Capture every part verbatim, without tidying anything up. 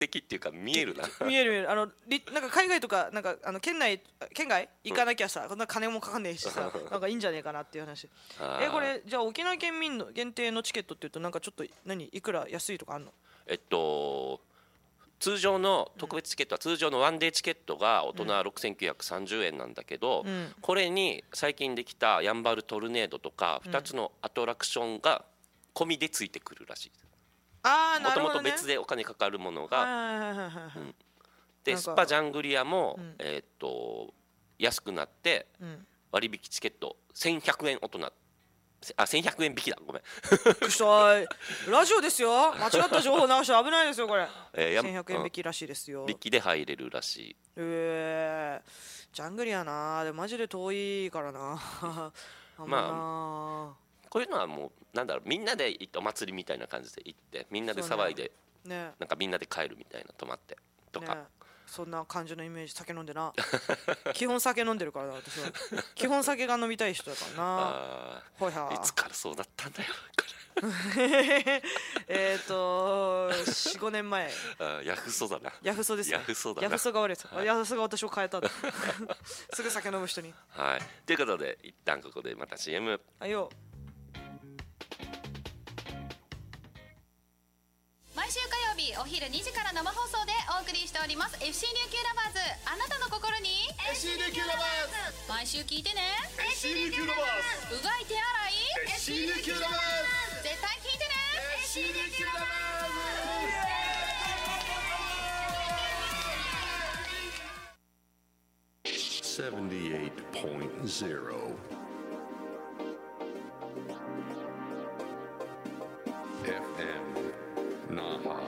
的っていうか見えるな見える見える。あのりなんか海外とかなんかあの県内県外行かなきゃさ、こんな金もかかんねえしさ、なんかいいんじゃねえかなっていう話。えこれじゃあ沖縄県民の限定のチケットっていうとなんかちょっと何いくら安いとかあんの？ えっと通常の特別チケットは通常のワンデーチケットが大人ろくせんきゅうひゃくさんじゅうえんなんだけど、 うんこれに最近できたやんばるトルネードとかふたつのアトラクションが込みでついてくるらしい。 ああもともとなるほどね。 別でお金かかるものはいが、 はいはいはいはい。 うんでなんかスパジャングリアも、 うんえーっと安くなってうん割引チケットせんひゃくえん大人、あせんひゃくえん引きだ、ごめんびっくりしたい。ラジオですよ。間違った情報流したら危ないですよこれ。 えーやせんひゃくえん引きらしいですよ。 引きで入れるらしい。 えー、ジャングリアな。でもマジで遠いからな。あんまな、 まこういうのはもうなんだろう、みんなで行ってお祭りみたいな感じで行ってみんなでそうね騒いで、 ねなんかみんなで帰るみたいな、泊まってとか、 ねそんな感じのイメージ。酒飲んでな。基本酒飲んでるからな私は。基本酒が飲みたい人だからな。 あほいはいつからそうだったんだよえっとよん、ごねんまえ。 あヤフソだな。 ヤフソですね。 ヤフソだな。 ヤフソが悪いです、ヤフソが私を変えたすぐ酒飲む人に。 はいということで一旦ここでまた シーエム。 あよ毎週火曜日お昼にじから生放送でお送りしております エフシー 琉球ラバーズ。あなたの心にエフシー 琉球ラバーズ。 毎週聞いてね。 エフシー 琉球ラバーズ。 うがい手洗いエフシー 琉球ラバーズ。 絶対聞いてね。 エフシー 琉球ラバーズ。 seventy-eight point zero F M Naha.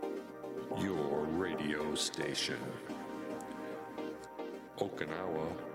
Your radio station. Okinawa